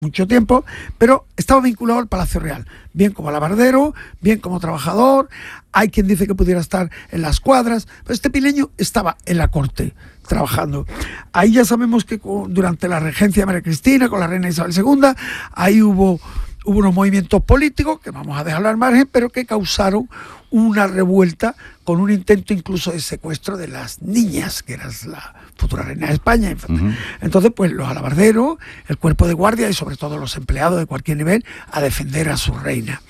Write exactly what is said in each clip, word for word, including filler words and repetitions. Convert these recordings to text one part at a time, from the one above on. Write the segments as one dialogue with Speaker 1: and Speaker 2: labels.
Speaker 1: mucho tiempo, pero estaba vinculado al Palacio Real, bien como alabardero, bien como trabajador. Hay quien dice que pudiera estar en las cuadras, pero este pileño estaba en la corte trabajando. Ahí ya sabemos que durante la regencia de María Cristina, con la reina Isabel segunda, ahí hubo, hubo unos movimientos políticos, que vamos a dejarlo al margen, pero que causaron una revuelta con un intento incluso de secuestro de las niñas, que eran la futura reina de España. Uh-huh. Entonces, pues los alabarderos, el cuerpo de guardia y sobre todo los empleados de cualquier nivel a defender a su reina.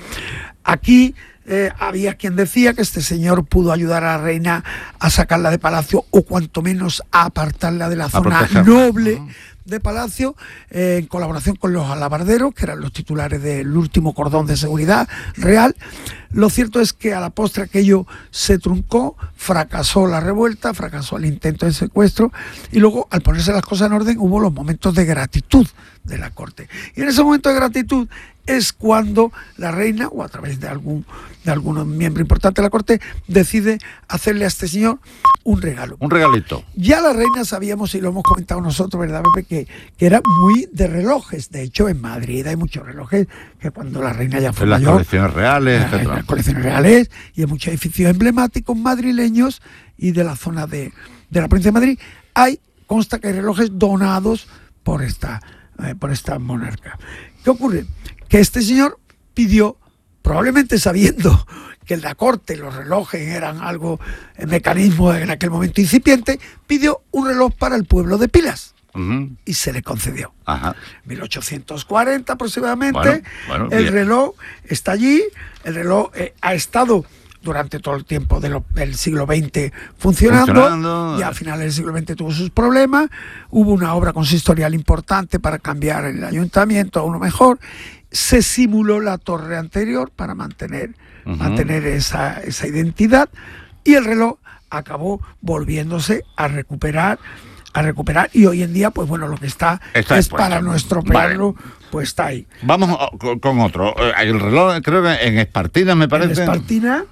Speaker 1: Aquí eh, había quien decía que este señor pudo ayudar a la reina a sacarla de palacio o cuanto menos a apartarla de la zona noble uh-huh. de palacio, eh, en colaboración con los alabarderos, que eran los titulares del último cordón de seguridad real. Lo cierto es que a la postre aquello se truncó, fracasó la revuelta, fracasó el intento de secuestro, y luego, al ponerse las cosas en orden, hubo los momentos de gratitud de la corte. Y en ese momento de gratitud es cuando la reina, o a través de algún de algún miembro importante de la corte, decide hacerle a este señor un regalo.
Speaker 2: Un regalito.
Speaker 1: Ya la reina sabíamos, y lo hemos comentado nosotros, ¿verdad, Pepe?, que, que era muy de relojes. De hecho, en Madrid hay muchos relojes que cuando la reina ya fue
Speaker 2: en
Speaker 1: mayor...
Speaker 2: las colecciones reales, etcétera.
Speaker 1: En las colecciones reales y en muchos edificios emblemáticos madrileños y de la zona de, de la provincia de Madrid, hay, consta que hay relojes donados por esta, eh, por esta monarca. ¿Qué ocurre? Que este señor pidió, probablemente sabiendo que en la corte los relojes eran algo, el mecanismo en aquel momento incipiente, pidió un reloj para el pueblo de Pilas. Uh-huh. Y se le concedió.
Speaker 2: Ajá.
Speaker 1: mil ochocientos cuarenta aproximadamente, bueno, bueno, el bien. reloj está allí, el reloj eh, ha estado durante todo el tiempo de lo, del siglo veinte funcionando, funcionando, y al final del siglo veinte tuvo sus problemas. Hubo una obra consistorial importante para cambiar el ayuntamiento a uno mejor. Se simuló la torre anterior para mantener, uh-huh. mantener esa, esa identidad, y el reloj acabó volviéndose a recuperar a recuperar y hoy en día, pues bueno, lo que está, está es para no estropearlo, vale. Pues está ahí.
Speaker 2: Vamos con otro. El reloj, creo que en Espartina, me parece.
Speaker 1: En Espartina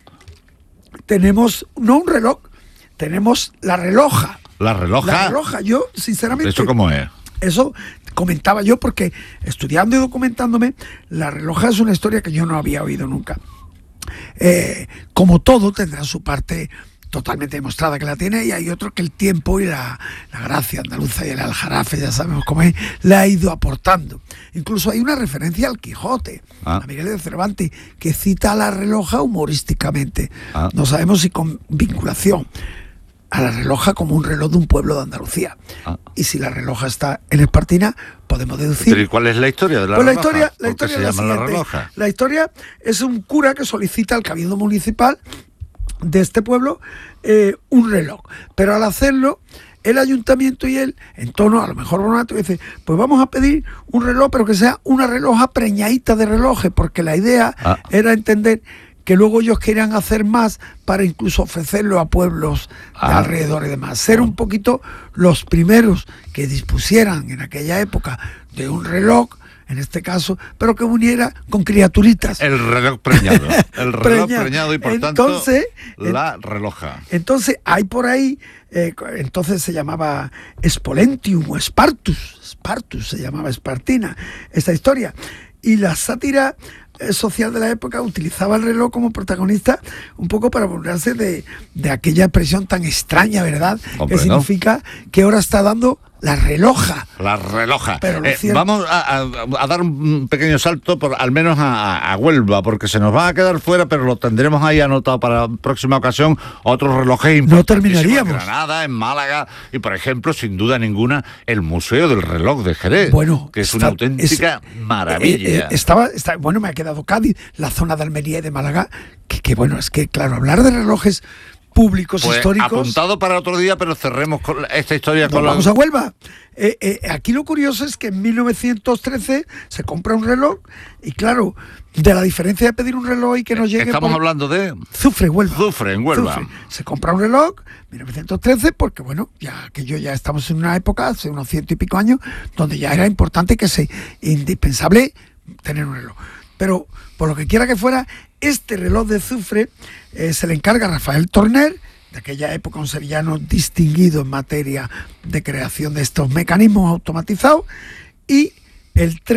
Speaker 1: tenemos, no un reloj, tenemos la reloja.
Speaker 2: ¿La reloja?
Speaker 1: La reloja, yo, sinceramente...
Speaker 2: ¿Eso cómo es?
Speaker 1: Eso comentaba yo porque, estudiando y documentándome, la reloja es una historia que yo no había oído nunca. Eh, como todo, tendrá su parte totalmente demostrada que la tiene, y hay otro que el tiempo y la, la gracia andaluza y el aljarafe, ya sabemos cómo es, la ha ido aportando. Incluso hay una referencia al Quijote, ah. a Miguel de Cervantes, que cita a la reloja humorísticamente. Ah. No sabemos si con vinculación a la reloja como un reloj de un pueblo de Andalucía. Ah. Y si la reloja está en Espartina, podemos deducir...
Speaker 2: ¿Pero y cuál es la historia de la
Speaker 1: pues
Speaker 2: reloja?
Speaker 1: La historia, la
Speaker 2: ¿Por
Speaker 1: historia
Speaker 2: qué se
Speaker 1: es la
Speaker 2: llama
Speaker 1: siguiente.
Speaker 2: la reloja?
Speaker 1: La historia es un cura que solicita al cabildo municipal de este pueblo eh, un reloj, pero al hacerlo el ayuntamiento y él, en tono a lo mejor bonato, dice, pues vamos a pedir un reloj, pero que sea una reloja preñadita de relojes, porque la idea ah. era entender que luego ellos querían hacer más para incluso ofrecerlo a pueblos ah. de alrededor y demás, ser un poquito los primeros que dispusieran en aquella época de un reloj, en este caso, pero que uniera con criaturitas.
Speaker 2: El reloj preñado. El reloj preñado, preñado y por entonces, tanto la reloja.
Speaker 1: Entonces hay por ahí, eh, entonces se llamaba Spolentium o Spartus, Spartus se llamaba Espartina, esta historia. Y la sátira eh, social de la época utilizaba el reloj como protagonista un poco para burlarse de, de aquella expresión tan extraña, ¿verdad? Hombre, que significa ¿no? que ahora está dando la reloja.
Speaker 2: La reloja.
Speaker 1: Pero
Speaker 2: eh, vamos a, a, a dar un pequeño salto, por, al menos a, a Huelva, porque se nos va a quedar fuera, pero lo tendremos ahí anotado para la próxima ocasión. Otros relojes importantes.
Speaker 1: No terminaríamos.
Speaker 2: En Granada, en Málaga, y por ejemplo, sin duda ninguna, el Museo del Reloj de Jerez. Bueno, que es está, una auténtica es, maravilla.
Speaker 1: Eh, eh, estaba, está, bueno, me ha quedado Cádiz, la zona de Almería y de Málaga, que, que bueno, es que claro, hablar de relojes públicos, pues históricos...
Speaker 2: apuntado para otro día, pero cerremos con esta historia con
Speaker 1: vamos
Speaker 2: la...
Speaker 1: a Huelva. Eh, eh, aquí lo curioso es que en mil novecientos trece se compra un reloj, y claro, de la diferencia de pedir un reloj y que nos llegue...
Speaker 2: Estamos
Speaker 1: por...
Speaker 2: hablando de...
Speaker 1: Zufre, Huelva.
Speaker 2: Zufre, en Huelva. Zufre.
Speaker 1: Se compra un reloj, mil novecientos trece, porque bueno, ya que yo ya estamos en una época, hace unos ciento y pico años, donde ya era importante que sea indispensable tener un reloj. Pero, por lo que quiera que fuera, este reloj de Zufre eh, se le encarga a Rafael Torner, de aquella época un sevillano distinguido en materia de creación de estos mecanismos automatizados, y el